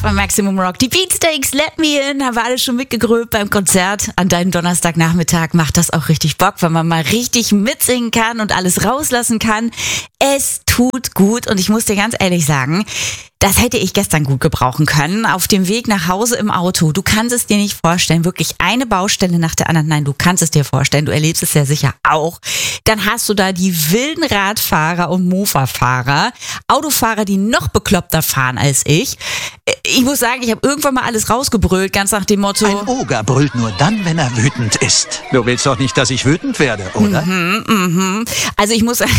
bei Maximum Rock. Die Beatsteaks, Let Me In, haben wir alle schon mitgegrölt beim Konzert an deinem Donnerstagnachmittag. Macht das auch richtig Bock, wenn man mal richtig mitsingen kann und alles rauslassen kann. Es tut gut und ich muss dir ganz ehrlich sagen, das hätte ich gestern gut gebrauchen können. Auf dem Weg nach Hause im Auto. Du kannst es dir nicht vorstellen. Wirklich eine Baustelle nach der anderen. Nein, du kannst es dir vorstellen. Du erlebst es ja sicher auch. Dann hast du da die wilden Radfahrer und Mofa-Fahrer. Autofahrer, die noch bekloppter fahren als ich. Ich muss sagen, ich habe irgendwann mal alles rausgebrüllt, ganz nach dem Motto... Ein Oger brüllt nur dann, wenn er wütend ist. Du willst doch nicht, dass ich wütend werde, oder? Also ich muss sagen...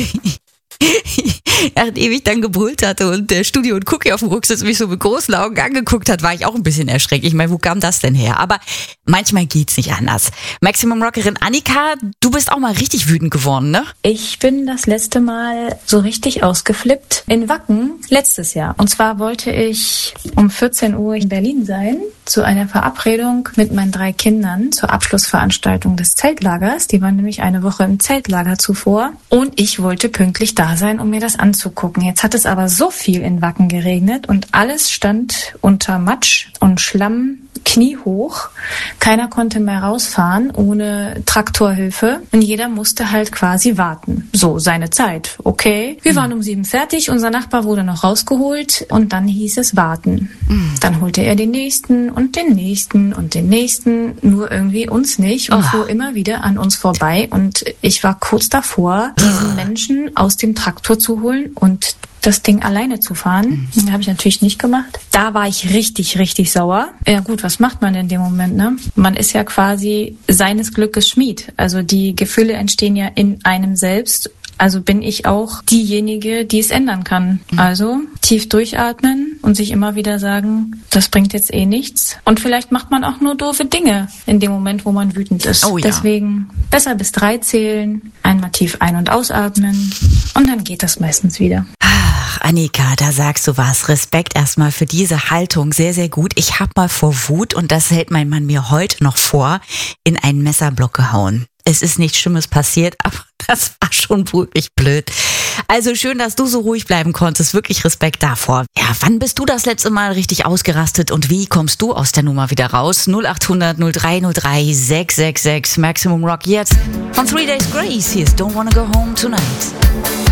Nachdem ich dann gebrüllt hatte und der Studio und Cookie auf dem Rücksitz mich so mit großen Augen angeguckt hat, war ich auch ein bisschen erschreckt. Ich meine, wo kam das denn her? Aber manchmal geht's nicht anders. Maximum Rockerin Annika, du bist auch mal richtig wütend geworden, ne? Ich bin das letzte Mal so richtig ausgeflippt in Wacken letztes Jahr. Und zwar wollte ich um 14 Uhr in Berlin sein, zu einer Verabredung mit meinen 3 Kindern zur Abschlussveranstaltung des Zeltlagers. Die waren nämlich eine Woche im Zeltlager zuvor. Und ich wollte pünktlich da sein, um mir das anzugucken. Jetzt hat es aber so viel in Wacken geregnet und alles stand unter Matsch und Schlamm kniehoch. Keiner konnte mehr rausfahren ohne Traktorhilfe und jeder musste halt quasi warten. So, seine Zeit. Okay. Wir waren um 7 fertig, unser Nachbar wurde noch rausgeholt und dann hieß es warten. Dann holte er den nächsten und den nächsten und den nächsten, nur irgendwie uns nicht und fuhr immer wieder an uns vorbei und ich war kurz davor, diesen Menschen aus dem Traktor zu holen und das Ding alleine zu fahren. Das habe ich natürlich nicht gemacht. Da war ich richtig, richtig sauer. Ja gut, was macht man in dem Moment, ne? Man ist ja quasi seines Glückes Schmied. Also die Gefühle entstehen ja in einem selbst. Also bin ich auch diejenige, die es ändern kann. Also tief durchatmen und sich immer wieder sagen, das bringt jetzt eh nichts. Und vielleicht macht man auch nur doofe Dinge in dem Moment, wo man wütend ist. Oh ja. Deswegen besser bis 3 zählen, einmal tief ein- und ausatmen und dann geht das meistens wieder. Ach, Annika, da sagst du was. Respekt erstmal für diese Haltung. Sehr, sehr gut. Ich habe mal vor Wut, und das hält mein Mann mir heute noch vor, in einen Messerblock gehauen. Es ist nichts Schlimmes passiert, aber das war schon wirklich blöd. Also schön, dass du so ruhig bleiben konntest. Wirklich Respekt davor. Ja, wann bist du das letzte Mal richtig ausgerastet und wie kommst du aus der Nummer wieder raus? 0800 0303 666 Maximum Rock jetzt von 3 Days Grace. Hier ist Don't Wanna Go Home Tonight.